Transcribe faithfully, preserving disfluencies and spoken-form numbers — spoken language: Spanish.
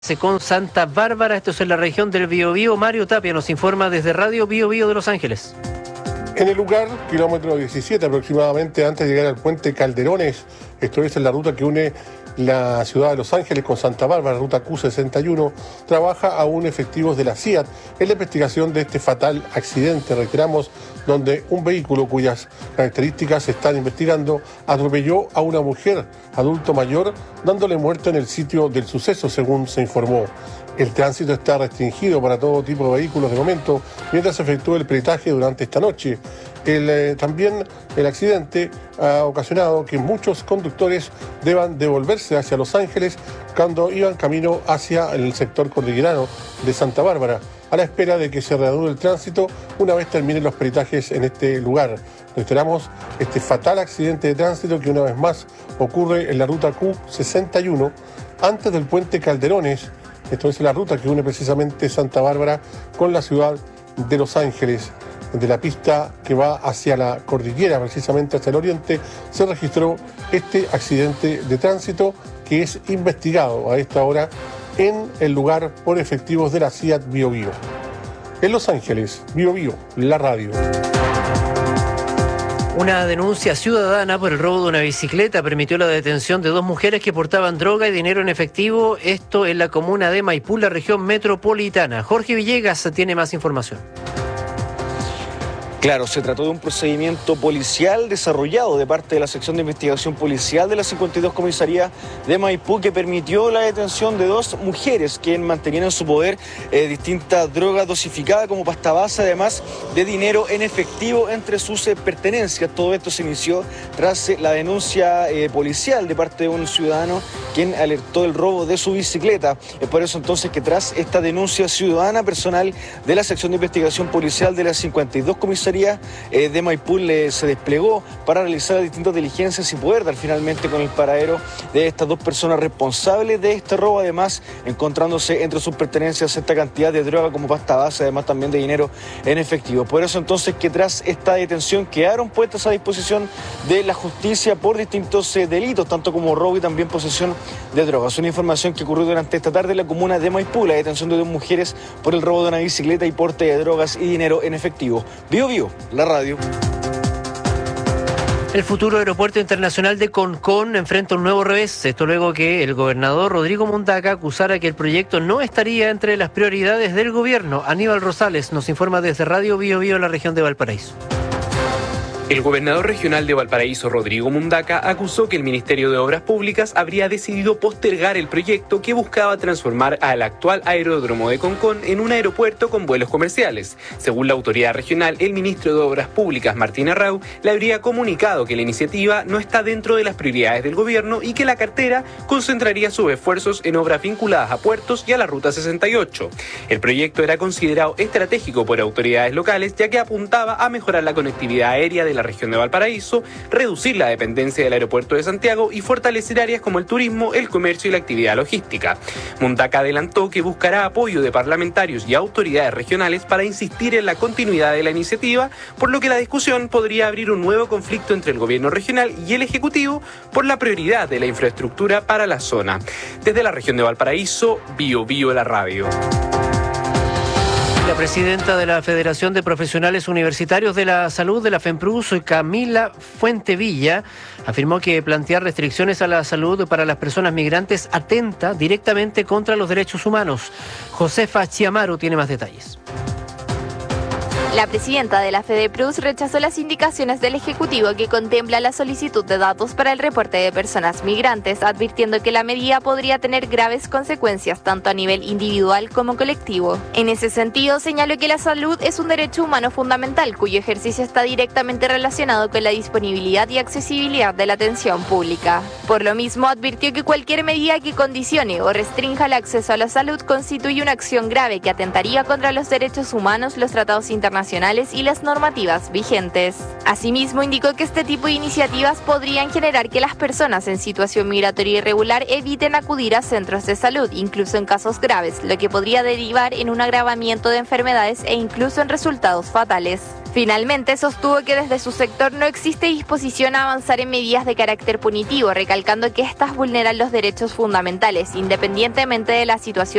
Con Santa Bárbara, esto es en la región del Biobío. Mario Tapia nos informa desde Radio Biobío de Los Ángeles. En el lugar, kilómetro diecisiete aproximadamente, antes de llegar al puente Calderones, esto es en la ruta que une la ciudad de Los Ángeles con Santa Bárbara, ruta Q sesenta y uno, trabaja aún efectivos de la C I A T en la investigación de este fatal accidente, reiteramos, donde un vehículo cuyas características se están investigando atropelló a una mujer adulto mayor, dándole muerte en el sitio del suceso, según se informó. El tránsito está restringido para todo tipo de vehículos de momento, mientras se efectúa el peritaje durante esta noche. El, eh, también el accidente ha ocasionado que muchos conductores deban devolverse hacia Los Ángeles cuando iban camino hacia el sector cordillerano de Santa Bárbara, a la espera de que se reanude el tránsito una vez terminen los peritajes en este lugar. Reiteramos este fatal accidente de tránsito que una vez más ocurre en la ruta Q sesenta y uno, antes del puente Calderones. Esto es la ruta que une precisamente Santa Bárbara con la ciudad de Los Ángeles. De la pista que va hacia la cordillera, precisamente hacia el oriente, se registró este accidente de tránsito que es investigado a esta hora en el lugar por efectivos de la C I A T Biobío. En Los Ángeles, Biobío, la radio. Una denuncia ciudadana por el robo de una bicicleta permitió la detención de dos mujeres que portaban droga y dinero en efectivo, esto en la comuna de Maipú, la región metropolitana. Jorge Villegas tiene más información. Claro, se trató de un procedimiento policial desarrollado de parte de la sección de investigación policial de la cincuenta y dos comisaría de Maipú, que permitió la detención de dos mujeres que mantenían en su poder eh, distintas drogas dosificadas como pasta base, además de dinero en efectivo entre sus eh, pertenencias. Todo esto se inició tras eh, la denuncia eh, policial de parte de un ciudadano quien alertó el robo de su bicicleta. Es por eso entonces que tras esta denuncia ciudadana, personal de la sección de investigación policial de la cincuenta y dos comisaría de Maipú se desplegó para realizar distintas diligencias y poder dar finalmente con el paradero de estas dos personas responsables de este robo, además encontrándose entre sus pertenencias esta cantidad de droga como pasta base, además también de dinero en efectivo. Por eso entonces que tras esta detención quedaron puestas a disposición de la justicia por distintos eh, delitos, tanto como robo y también posesión de drogas. Una información que ocurrió durante esta tarde en la comuna de Maipú, la detención de dos mujeres por el robo de una bicicleta y porte de drogas y dinero en efectivo. Bio Bio, la radio. El futuro aeropuerto internacional de Concón enfrenta un nuevo revés. Esto luego que el gobernador Rodrigo Mundaca acusara que el proyecto no estaría entre las prioridades del gobierno. Aníbal Rosales nos informa desde Radio Bio Bio en la región de Valparaíso. El gobernador regional de Valparaíso, Rodrigo Mundaca, acusó que el Ministerio de Obras Públicas habría decidido postergar el proyecto que buscaba transformar al actual aeródromo de Concón en un aeropuerto con vuelos comerciales. Según la autoridad regional, el ministro de Obras Públicas, Martín Arrau, le habría comunicado que la iniciativa no está dentro de las prioridades del gobierno y que la cartera concentraría sus esfuerzos en obras vinculadas a puertos y a la Ruta sesenta y ocho. El proyecto era considerado estratégico por autoridades locales, ya que apuntaba a mejorar la conectividad aérea de la región de Valparaíso, reducir la dependencia del aeropuerto de Santiago y fortalecer áreas como el turismo, el comercio y la actividad logística. Mundaca adelantó que buscará apoyo de parlamentarios y autoridades regionales para insistir en la continuidad de la iniciativa, por lo que la discusión podría abrir un nuevo conflicto entre el gobierno regional y el ejecutivo por la prioridad de la infraestructura para la zona. Desde la región de Valparaíso, Bio Bio la radio. La presidenta de la Federación de Profesionales Universitarios de la Salud de la FEMPRUS, Camila Fuentevilla, afirmó que plantear restricciones a la salud para las personas migrantes atenta directamente contra los derechos humanos. Josefa Chiamaru tiene más detalles. La presidenta de la FEDEPRUS rechazó las indicaciones del Ejecutivo que contempla la solicitud de datos para el reporte de personas migrantes, advirtiendo que la medida podría tener graves consecuencias tanto a nivel individual como colectivo. En ese sentido, señaló que la salud es un derecho humano fundamental, cuyo ejercicio está directamente relacionado con la disponibilidad y accesibilidad de la atención pública. Por lo mismo, advirtió que cualquier medida que condicione o restrinja el acceso a la salud constituye una acción grave que atentaría contra los derechos humanos, los tratados internacionales internacionales y las normativas vigentes. Asimismo, indicó que este tipo de iniciativas podrían generar que las personas en situación migratoria irregular eviten acudir a centros de salud, incluso en casos graves, lo que podría derivar en un agravamiento de enfermedades e incluso en resultados fatales. Finalmente, sostuvo que desde su sector no existe disposición a avanzar en medidas de carácter punitivo, recalcando que estas vulneran los derechos fundamentales, independientemente de la situación